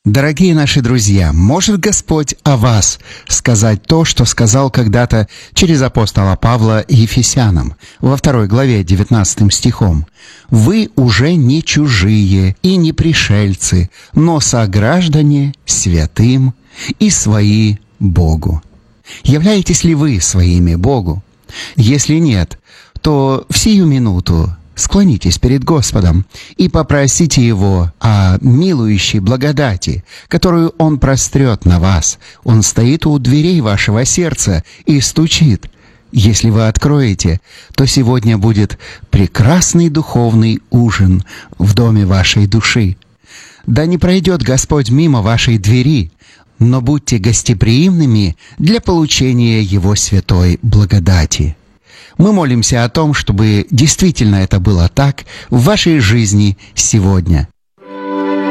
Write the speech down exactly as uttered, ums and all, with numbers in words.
Дорогие наши друзья, может Господь о вас сказать то, что сказал когда-то через апостола Павла Ефесянам во второй главе девятнадцатым стихом. «Вы уже не чужие и не пришельцы, но сограждане святым и свои Богу». Являетесь ли вы своими Богу? Если нет, то в сию минуту склонитесь перед Господом и попросите Его о милующей благодати, которую Он прострет на вас. Он стоит у дверей вашего сердца и стучит. Если вы откроете, то сегодня будет прекрасный духовный ужин в доме вашей души. Да не пройдет Господь мимо вашей двери, но будьте гостеприимными для получения Его святой благодати. Мы молимся о том, чтобы действительно это было так в вашей жизни сегодня.